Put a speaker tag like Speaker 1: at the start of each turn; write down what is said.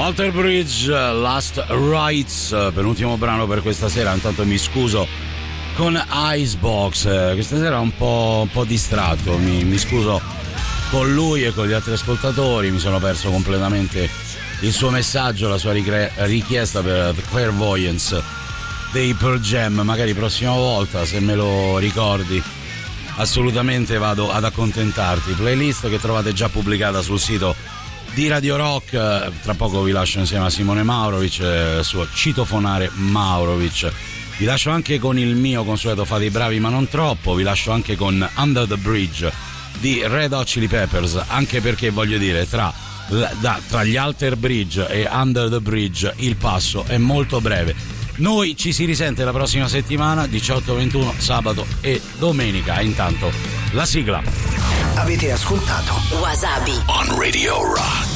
Speaker 1: Alter Bridge, Last Rights, penultimo brano per questa sera. Intanto mi scuso con Icebox, questa sera un po' distratto, mi scuso con lui e con gli altri ascoltatori, mi sono perso completamente il suo messaggio, la sua richiesta per The Clairvoyance dei Pearl Jam. Magari prossima volta, se me lo ricordi, assolutamente vado ad accontentarti. Playlist che trovate già pubblicata sul sito di Radio Rock. Tra poco vi lascio insieme a Simone Maurovic, suo citofonare Maurovic. Vi lascio anche con il mio consueto Fate i bravi ma non troppo. Vi lascio anche con Under the Bridge di Red Hot Chili Peppers, anche perché voglio dire, tra gli Alter Bridge e Under the Bridge il passo è molto breve. Noi ci si risente la prossima settimana, 18-21, sabato e domenica. Intanto la sigla.
Speaker 2: Avete ascoltato
Speaker 3: Wasabi
Speaker 2: on Radio Rock.